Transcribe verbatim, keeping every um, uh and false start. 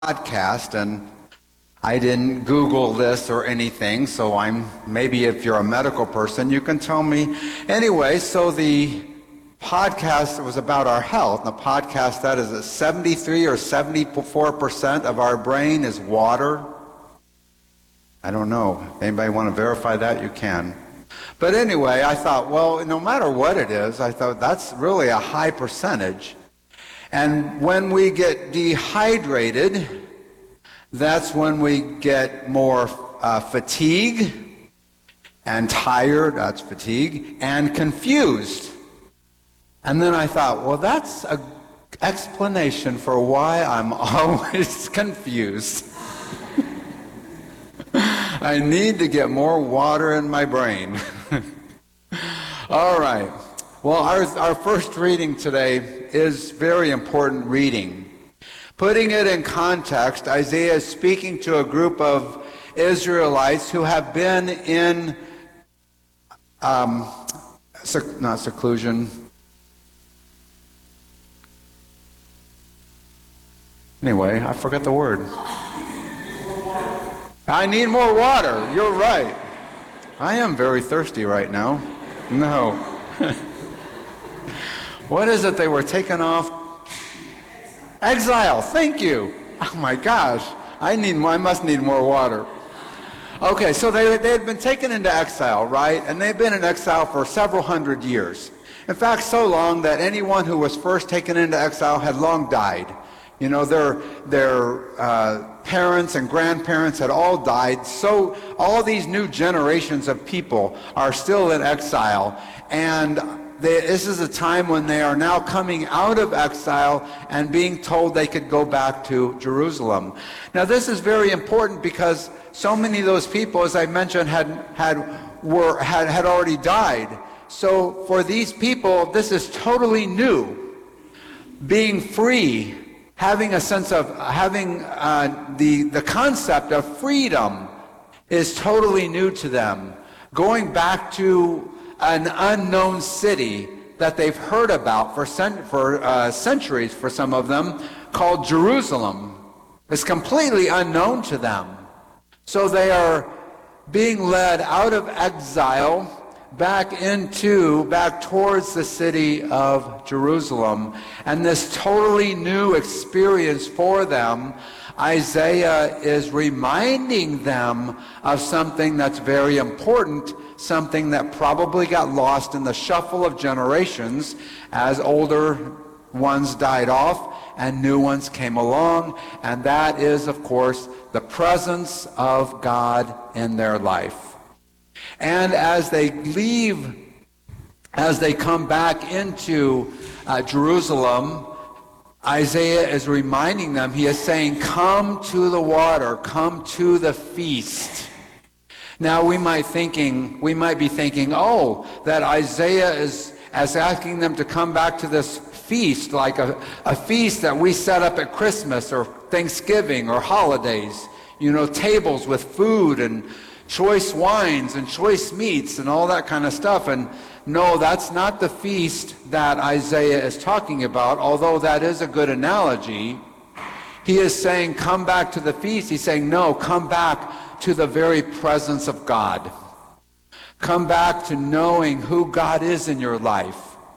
podcast, and I didn't Google this or anything, so I'm, maybe if you're a medical person, you can tell me. Anyway, so the podcast was about our health. The podcast, that is that seventy-three or seventy-four percent of our brain is water. I don't know. If anybody want to verify that, you can. But anyway, I thought, well, no matter what it is, I thought that's really a high percentage. And when we get dehydrated, that's when we get more uh, fatigue and tired, that's fatigue, and confused. And then I thought, well, that's an explanation for why I'm always confused. I need to get more water in my brain. All right. Well, our, our first reading today is very important reading. Putting it in context, Isaiah is speaking to a group of Israelites who have been in, um, sec- not seclusion, anyway, I forgot the word. I need more water. You're right. I am very thirsty right now. No. What is it they were taken off? Exile. Thank you. Oh my gosh. I need. I must need more water. Okay, so they they had been taken into exile, right? And they've been in exile for several hundred years. In fact, so long that anyone who was first taken into exile had long died. You know, their their uh, parents and grandparents had all died. So all these new generations of people are still in exile, and they, this is a time when they are now coming out of exile and being told they could go back to Jerusalem. Now, this is very important because so many of those people, as I mentioned, had had were had had already died. So for these people, this is totally new. Being free. Having a sense of, having uh, the, the concept of freedom is totally new to them. Going back to an unknown city that they've heard about for, cent- for uh, centuries, for some of them, called Jerusalem, is completely unknown to them. So they are being led out of exile back into, back towards the city of Jerusalem. And this totally new experience for them, Isaiah is reminding them of something that's very important, something that probably got lost in the shuffle of generations as older ones died off and new ones came along. And that is, of course, the presence of God in their life. And as they leave, as they come back into uh, Jerusalem, Isaiah is reminding them, he is saying, come to the water, come to the feast. Now we might thinking, we might be thinking, oh, that Isaiah is as asking them to come back to this feast, like a, a feast that we set up at Christmas or Thanksgiving or holidays, you know, tables with food and choice wines and choice meats and all that kind of stuff. And no, that's not the feast that Isaiah is talking about, although that is a good analogy. He is saying, come back to the feast. He's saying, no, come back to the very presence of God. Come back to knowing who God is in your life.